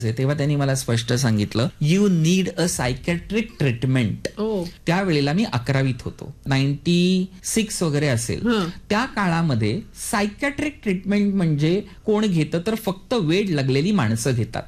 तेव्हा त्यांनी मला स्पष्ट सांगितलं, you need a psychiatric treatment. त्यावेळेला मी 11वीत होतो, 96 वगैरे असेल. त्या काळामध्ये सायकॅट्रिक ट्रीटमेंट म्हणजे कोण घेतं तर फक्त वेड लागलेली माणसं घेतात.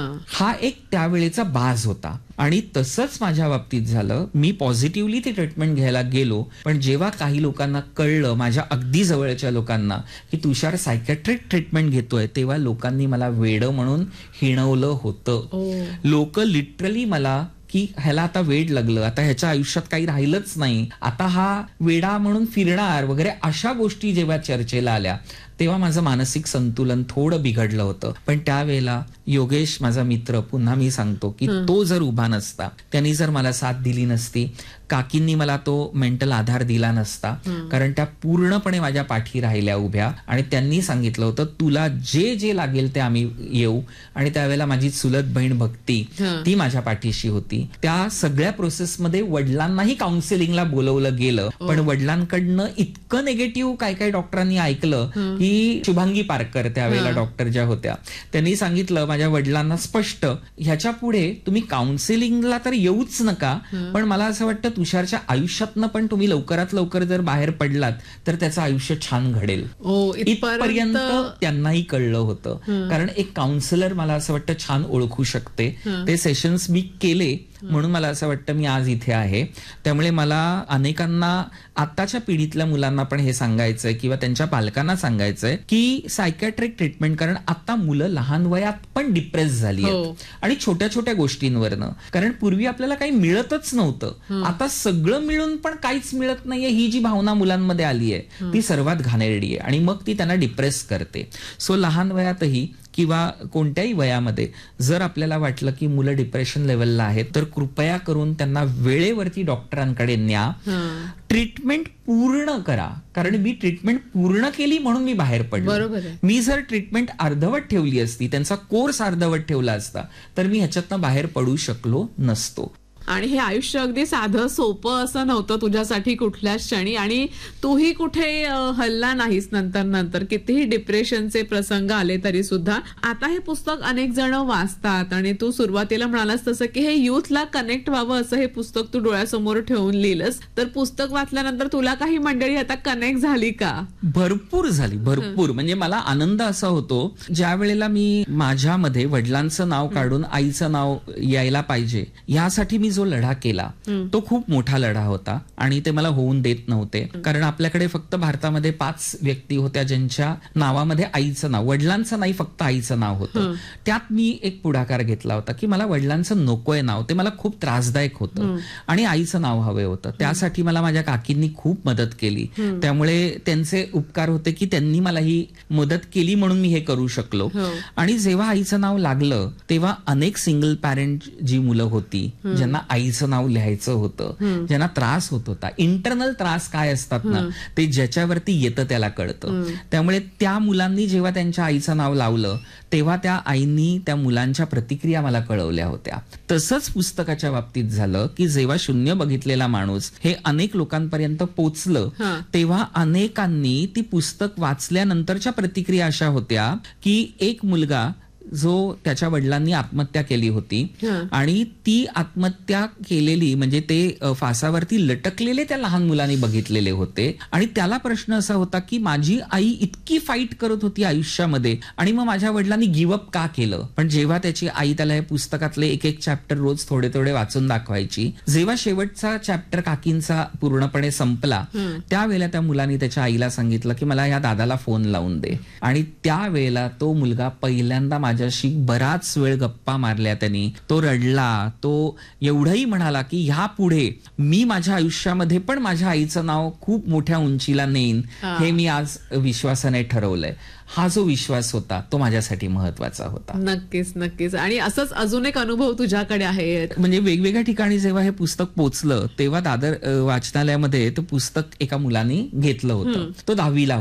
हा एक त्यावेळेचा बाज होता. आणि तसंच माझ्या बाबतीत झालं. मी पॉझिटिव्हली ती ट्रीटमेंट घ्यायला गेलो, पण जेव्हा काही लोकांना कळलं, माझ्या अगदी जवळच्या लोकांना, की तुषार सायकॅट्रिक ट्रीटमेंट घेतोय, तेव्हा लोकांनी मला वेडं म्हणून हिणवलं होतं. लोक लिटरली मला की ह्याला आता वेड लागलं, आता ह्याच्या आयुष्यात काही राहिलंच नाही, आता हा वेडा म्हणून फिरणार वगैरे, अशा गोष्टी जेव्हा चर्चेला आल्या तेव्हा माझं मानसिक संतुलन थोडं बिघडलं होतं. पण त्यावेळेला योगेश माझा मित्र, पुन्हा मी सांगतो की तो जर उभा नसता, त्यांनी जर मला साथ दिली नसती, काकींनी मला तो मेंटल आधार दिला नसता, कारण त्या पूर्णपणे माझ्या पाठी राहिल्या उभ्या आणि त्यांनी सांगितलं होतं तुला जे जे लागेल ते आम्ही येऊ. आणि त्यावेळेला माझी चुलत बहीण भक्ती ती माझ्या पाठीशी होती. त्या सगळ्या प्रोसेसमध्ये वडिलांनाही काउन्सिलिंगला बोलवलं गेलं, पण वडिलांकडनं इतकं निगेटिव्ह काय काय डॉक्टरांनी ऐकलं की शुभांगी पारकर त्यावेळेला डॉक्टर ज्या होत्या, त्यांनी सांगितलं माझ्या वडिलांना स्पष्ट, ह्याच्या पुढे तुम्ही काउन्सिलिंगला तर येऊच नका, पण मला असं वाटतं तुषारच्या आयुष्यातनं पण तुम्ही लवकरात लवकर जर बाहेर पडलात तर त्याचं आयुष्य छान घडेल. इथपर्यंत त्यांनाही कळलं होतं. कारण एक काउन्सिलर मला असं वाटतं छान ओळखू शकते. ते सेशन्स मी केले म्हणून मला असं वाटतं मी आज इथे आहे. त्यामुळे मला अनेकांना, आताच्या पिढीतल्या मुलांना पण हे सांगायचंय किंवा त्यांच्या पालकांना सांगायचंय की सायकॅट्रिक ट्रीटमेंट, कारण आता मुलं लहान वयात पण डिप्रेस झाली आहेत आणि छोट्या छोट्या गोष्टींवरनं. कारण पूर्वी आपल्याला काही मिळतच नव्हतं, आता सगळं मिळून पण काहीच मिळत नाहीये, ही जी भावना मुलांमध्ये आली आहे ती सर्वात घाणेरडी आहे आणि मग ती त्यांना डिप्रेस करते. सो लहान वयातही किंवा कोणत्याही वयामध्ये जर आपल्याला वाटलं की मुलं डिप्रेशन लेवलला आहेत तर कृपया करून त्यांना वेळेवरती डॉक्टरांकडे न्या, ट्रीटमेंट पूर्ण करा. कारण मी ट्रीटमेंट पूर्ण केली म्हणून मी बाहेर पडलो. मी जर ट्रीटमेंट अर्धवट ठेवली असती, त्यांचा कोर्स अर्धवट ठेवला असता, तर मी ह्याच्यातनं बाहेर पडू शकलो नसतो. आणि हे आयुष्य अगदी साधं सोपं असं नव्हतं तुझ्यासाठी कुठल्याच क्षणी, आणि तूही कुठे हल्ला नाहीस. नंतर कितीही डिप्रेशनचे प्रसंग आले तरी सुद्धा. आता हे पुस्तक अनेक जण वाचतात आणि तू सुरुवातीला म्हणालास तसं की हे युथला कनेक्ट व्हावं असं हे पुस्तक तू डोळ्यासमोर ठेवून लिहिलंस. तर पुस्तक वाचल्यानंतर तुला काही मंडळी आता कनेक्ट झाली का? भरपूर झाली, भरपूर. म्हणजे मला आनंद असा होतो ज्या वेळेला मी माझ्यामध्ये वडिलांचं नाव काढून आईचं नाव यायला पाहिजे यासाठी मी जो लढा केला तो खूप मोठा लढा होता आणि ते मला होऊन देत नव्हते. कारण आपल्याकडे फक्त भारतामध्ये 5 व्यक्ती होत्या ज्यांच्या नावामध्ये आईचं नाव, वडिलांचं नाही, फक्त आईचं नाव होतं. त्यात मी एक पुढाकार घेतला होता की मला वडिलांचं नकोय नाव, ते मला खूप त्रासदायक होतं आणि आईचं नाव हवं होतं. त्यासाठी मला माझ्या काकींनी खूप मदत केली. त्यामुळे त्यांचे उपकार होते की त्यांनी मला ही मदत केली म्हणून मी हे करू शकलो. आणि जेव्हा आईचं नाव लागलं तेव्हा अनेक सिंगल पॅरेंट जी मुलं होती ज्यांना आईचं नाव लिहायचं होतं, ज्यांना त्रास होत होता, इंटरनल त्रास काय असतात ना ते ज्याच्यावरती येतं त्याला कळतं. त्यामुळे त्या मुलांनी जेव्हा त्यांच्या आईचं नाव लावलं तेव्हा त्या आईनी त्या मुलांच्या प्रतिक्रिया मला कळवल्या होत्या. तसंच पुस्तकाच्या बाबतीत झालं की जेव्हा शून्य बघितलेला माणूस हे अनेक लोकांपर्यंत पोचलं तेव्हा अनेकांनी ती पुस्तक वाचल्यानंतरच्या प्रतिक्रिया अशा होत्या की एक मुलगा जो त्याच्या वडिलांनी आत्महत्या केली होती आणि ती आत्महत्या केलेली म्हणजे ते फासावरती लटकलेले त्या लहान मुलांनी बघितलेले होते आणि त्याला प्रश्न असा होता की माझी आई इतकी फाईट करत होती आयुष्यामध्ये आणि मग माझ्या वडिलांनी गिव्हअप का केलं. पण जेव्हा त्याची आई त्याला हे पुस्तकातले एक चॅप्टर रोज थोडे थोडे वाचून दाखवायची, जेव्हा शेवटचा चॅप्टर काकींचा पूर्णपणे संपला त्यावेळेला त्या मुलांनी त्याच्या आईला सांगितलं की मला या दादाला फोन लावून दे. आणि त्यावेळेला तो मुलगा पहिल्यांदा माझ्याशी बराच वेळ गप्पा मारल्या त्यांनी. तो रडला, तो एवढंही म्हणाला की ह्या पुढे मी माझ्या आयुष्यामध्ये पण माझ्या आईचं नाव खूप मोठ्या उंचीला नेईन हे मी आज विश्वासाने ठरवलंय. हा जो विश्वास होता तो माझ्यासाठी महत्वाचा होता. नक्कीच नक्कीच. आणि असंच अजून एक अनुभव तुझ्याकडे आहे. म्हणजे वेगवेगळ्या ठिकाणी जेव्हा हे पुस्तक पोचलं तेव्हा दादर वाचनालयामध्ये ते पुस्तक एका मुलाने घेतलं होतं. तो 10वीला होता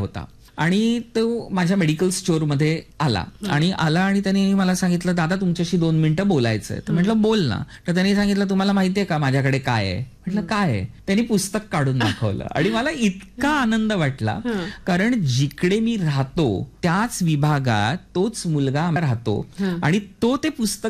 आणि तो माझ्या मेडिकल स्टोअर मध्ये आला आणि त्याने मला सांगितलं, दादा तुमच्याशी 2 मिनिटं बोलायचंय. तर म्हटलं बोल ना. तर त्यांनी सांगितलं, तुम्हाला माहितीये का माझ्याकडे काय आहे? म्हटलं काय आहे? त्यांनी पुस्तक काढून दाखवलं आणि मला इतका आनंद वाटला, कारण जिकडे मी राहतो त्याच विभागात तोच मुलगा राहतो आणि तो ते पुस्तक